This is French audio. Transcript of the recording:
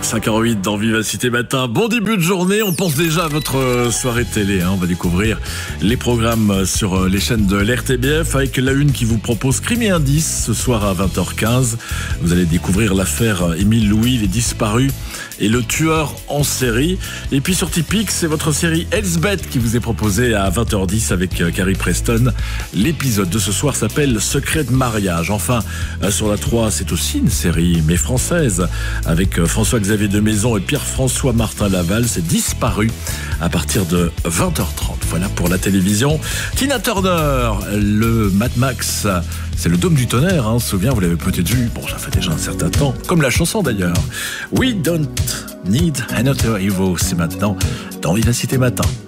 5h08 dans Vivacité Matin. Bon début de journée. On pense déjà à votre soirée télé. On va découvrir les programmes sur les chaînes de l'RTBF avec la une qui vous propose Crime et Indice ce soir à 20h15. Vous allez découvrir l'affaire Émile Louis, les disparus et le tueur en série. Et puis sur Tipeee, c'est votre série Elsbeth qui vous est proposée à 20h10 avec Carrie Preston. L'épisode de ce soir s'appelle Secret de mariage. Enfin, sur la 3, c'est aussi une série, mais française, avec François-Xavier de Maison et Pierre-François Martin Laval. C'est Disparu à partir de 20h30. Voilà pour la télévision. Tina Turner, le Mad Max, c'est le Dôme du Tonnerre, on se souvient, vous l'avez peut-être vu. Bon, ça fait déjà un certain temps, comme la chanson d'ailleurs. We don't need another hero, c'est maintenant dans Vivacité Matin.